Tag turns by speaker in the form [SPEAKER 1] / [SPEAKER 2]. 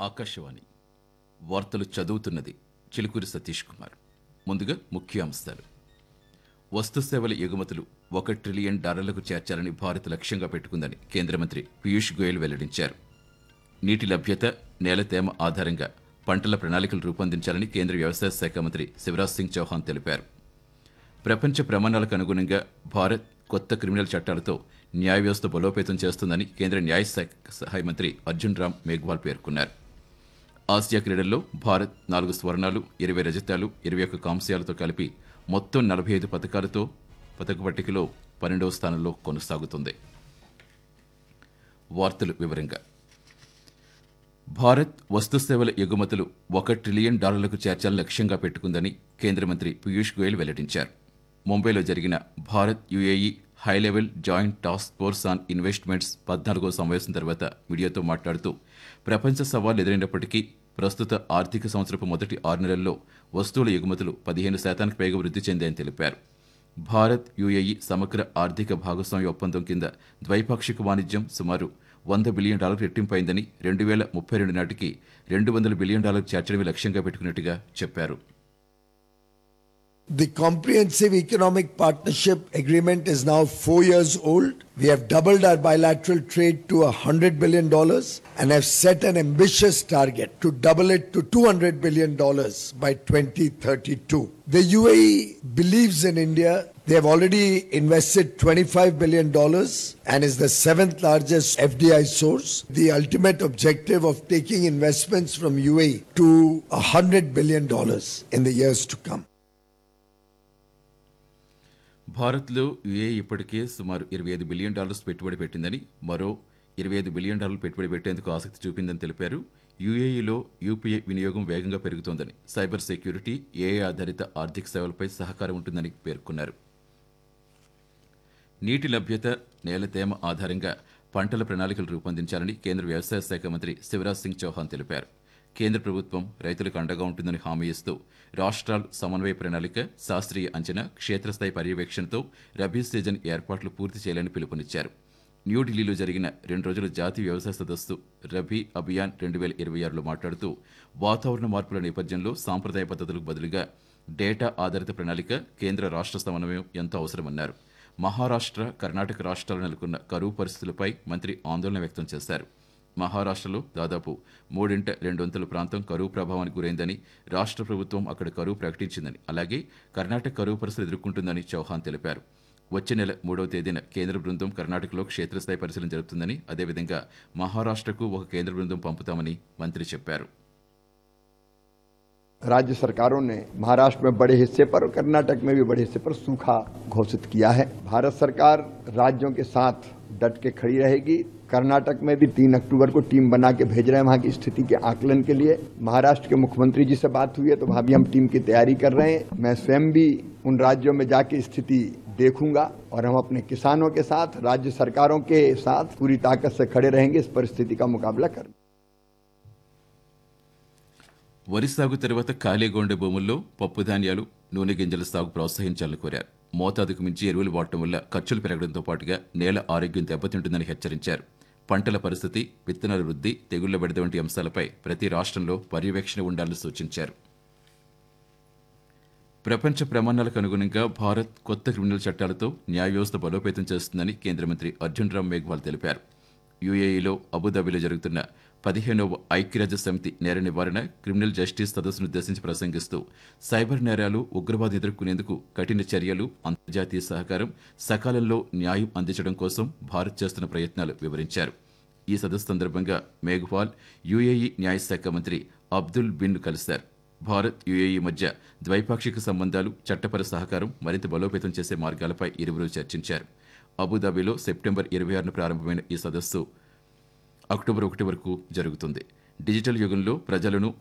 [SPEAKER 1] ఆకాశవాణి వార్తలు చదువుతున్నది చిలుకూరి సతీష్ కుమార్. ముందుగా ముఖ్యాంశాలు. వస్తు సేవల ఎగుమతులు $1 ట్రిలియన్ చేర్చాలని భారత్ లక్ష్యంగా పెట్టుకుందని కేంద్ర మంత్రి పీయూష్ గోయల్ వెల్లడించారు. నీటి లభ్యత, నేల తేమ ఆధారంగా పంటల ప్రణాళికలు రూపొందించాలని కేంద్ర వ్యవసాయ శాఖ మంత్రి శివరాజ్ సింగ్ చౌహాన్ తెలిపారు. ప్రపంచ ప్రమాణాలకు అనుగుణంగా భారత్ కొత్త క్రిమినల్ చట్టాలతో న్యాయ వ్యవస్థ బలోపేతం చేస్తుందని కేంద్ర న్యాయ శాఖ సహాయ మంత్రి అర్జున్ రామ్ మేఘ్వాల్ పేర్కొన్నారు. ఆసియా క్రీడల్లో భారత్ 4 స్వర్ణాలు, 20 రజతాలు, 21 కాంస్యాలతో కలిపి మొత్తం 45 పతకాలతో పతక పట్టికలో 12వ స్థానంలో కొనసాగుతుంది. వార్తలు వివరంగా. భారత్ వస్తు సేవల ఎగుమతులు $1 ట్రిలియన్ చేర్చాలని లక్ష్యంగా పెట్టుకుందని కేంద్ర మంత్రి పీయూష్ గోయల్ వెల్లడించారు. ముంబైలో జరిగిన Bharat UAE high level joint task force on investments 14వ సమావేశం తర్వాత మీడియాతో మాట్లాడుతూ ప్రపంచ సవాళ్లు ఎదురైనప్పటికీ ప్రస్తుత ఆర్థిక సంవత్సరపు మొదటి 6 నెలల్లో వస్తువుల ఎగుమతులు 15% పైగా వృద్ధి చెందాయని తెలిపారు. భారత్ యుఏఈ సమగ్ర ఆర్థిక భాగస్వామ్య ఒప్పందం కింద ద్వైపాక్షిక వాణిజ్యం సుమారు $100 బిలియన్ రెట్టింపైందని 2032 నాటికి $200 బిలియన్ చేర్చడమే లక్ష్యంగా పెట్టుకున్నట్టుగా చెప్పారు.
[SPEAKER 2] The Comprehensive Economic Partnership Agreement is now 4 years old. We have doubled our bilateral trade to $100 billion and have set an ambitious target to double it to $200 billion by 2032. The UAE believes in India. They have already invested $25 billion and is the 7th largest FDI source. The ultimate objective of taking investments from UAE to $100 billion in the years to come.
[SPEAKER 1] భారత్లో UAE ఇప్పటికే సుమారు $25 billion పెట్టుబడి పెట్టిందని, మరో $25 billion పెట్టుబడి పెట్టేందుకు ఆసక్తి చూపిందని తెలిపారు. యుఏఈలో యూపీఐ వినియోగం వేగంగా పెరుగుతోందని, సైబర్ సెక్యూరిటీ, ఏఐ ఆధారిత ఆర్థిక సేవలపై సహకారం ఉంటుందని పేర్కొన్నారు. నీటి లభ్యత, నేల తేమ ఆధారంగా పంటల ప్రణాళికలు రూపొందించాలని కేంద్ర వ్యవసాయ శాఖ మంత్రి శివరాజ్ సింగ్ చౌహాన్ తెలిపారు. కేంద్ర ప్రభుత్వం రైతులకు అండగా ఉంటుందని హామీ ఇస్తూ రాష్ట్రాలు సమన్వయ ప్రణాళిక, శాస్త్రీయ అంచనా, క్షేత్రస్థాయి పర్యవేక్షణతో రబీ సీజన్ ఏర్పాట్లు పూర్తి చేయాలని పిలుపునిచ్చారు. న్యూఢిల్లీలో జరిగిన 2 రోజుల జాతీయ వ్యవసాయ సదస్సు రబీ అభియాన్ 2026లో మాట్లాడుతూ వాతావరణ మార్పుల నేపథ్యంలో సాంప్రదాయ పద్ధతులకు బదులుగా డేటా ఆధారిత ప్రణాళిక, కేంద్ర రాష్ట్ర సమన్వయం ఎంతో అవసరమన్నారు. మహారాష్ట్ర, కర్ణాటక రాష్ట్రాలు నెలకొన్న కరువు పరిస్థితులపై మంత్రి ఆందోళన వ్యక్తం చేశారు. మహారాష్ట్రలో దాదాపు 3/2 ప్రాంతం కరువు ప్రభావానికి గురైందని, రాష్ట్ర ప్రభుత్వం అక్కడ కరువు ప్రకటించిందని, అలాగే కర్ణాటక కరువు పరిస్థితులు ఎదుర్కొంటుందని చౌహాన్ తెలిపారు. వచ్చే నెల 3వ తేదీన కేంద్ర బృందం కర్ణాటకలో క్షేత్రస్థాయి పరిశీలన జరుపుతుందని, అదేవిధంగా మహారాష్ట్రకు ఒక కేంద్ర బృందం పంపుతామని మంత్రి చెప్పారు.
[SPEAKER 3] राज्य सरकारों ने महाराष्ट्र में बड़े हिस्से पर और कर्नाटक में भी बड़े हिस्से पर सूखा घोषित किया है. भारत सरकार राज्यों के साथ डट के खड़ी रहेगी. कर्नाटक में भी 3 अक्टूबर को टीम बना के भेज रहे हैं वहां की स्थिति के आकलन के लिए. महाराष्ट्र के मुख्यमंत्री जी से बात हुई है तो वहां भी हम टीम की तैयारी कर रहे हैं. मैं स्वयं भी उन राज्यों में जाके स्थिति देखूंगा और हम अपने किसानों के साथ, राज्य सरकारों के साथ पूरी ताकत से खड़े रहेंगे इस परिस्थिति का मुकाबला करने.
[SPEAKER 1] వరి సాగు తర్వాత ఖాళీగా భూముల్లో పప్పు ధాన్యాలు, నూనె గింజల సాగు ప్రోత్సహించాలని కోరారు. మోతాదుకు మించి ఎరువులు వాడటం వల్ల ఖర్చులు పెరగడంతో పాటుగా నేల ఆరోగ్యం దెబ్బతింటుందని హెచ్చరించారు. పంటల పరిస్థితి, విత్తనాల వృద్ధి, తెగుళ్ల బెడద వంటి అంశాలపై ప్రతి రాష్ట్రంలో పర్యవేక్షణ ఉండాలని సూచించారు. ప్రపంచ ప్రమాణాలకు అనుగుణంగా భారత్ కొత్త క్రిమినల్ చట్టాలతో న్యాయ వ్యవస్థ బలోపేతం చేస్తుందని కేంద్ర మంత్రి అర్జున్ రామ్ మేఘ్వాల్ తెలిపారు. యుఏఈలో అబుదాబిలో జరుగుతున్న 15వ ఐక్యరాజ్య సమితి నేర నివారణ, క్రిమినల్ జస్టిస్ సదస్సును ఉద్దేశించి ప్రసంగిస్తూ సైబర్ నేరాలు, ఉగ్రవాదం ఎదుర్కొనేందుకు కఠిన చర్యలు, అంతర్జాతీయ సహకారం, సకాలంలో న్యాయం అందించడం కోసం భారత్ చేస్తున్న ప్రయత్నాలు వివరించారు. ఈ సదస్సు సందర్భంగా మేఘ్వాల్ యుఏఈ న్యాయశాఖ మంత్రి అబ్దుల్ బిన్ కలిశారు. భారత్ యుఏఈ మధ్య ద్వైపాక్షిక సంబంధాలు, చట్టపర సహకారం మరింత బలోపేతం చేసే మార్గాలపై ఇరువురు చర్చించారు. అబుదాబిలో సెప్టెంబర్ 26న ప్రారంభమైన ఈ సదస్సు అక్టోబర్ 1 వరకు జరుగుతుంది. డిజిటల్ యుగంలో ప్రజలను,